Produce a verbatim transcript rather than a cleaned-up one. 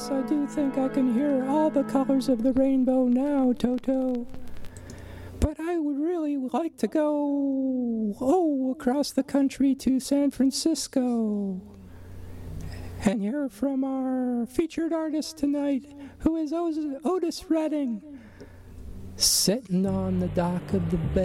yes, I do think I can hear all the colors of the rainbow now, Toto. But I would really like to go, oh, across the country to San Francisco and hear from our featured artist tonight, who is Otis Redding, sitting on the dock of the bay.